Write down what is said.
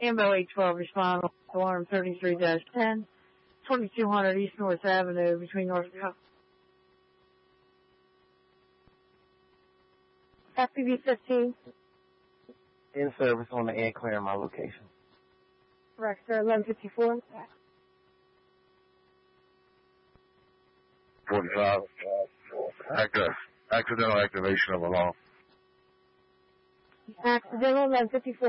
Ambo 812 respond alarm 33-10, 2200 East North Avenue between North and FPV 15. In service on the air clear in my location. Correct, sir. 1154. 45. Accidental activation of alarm. Accidental 1154.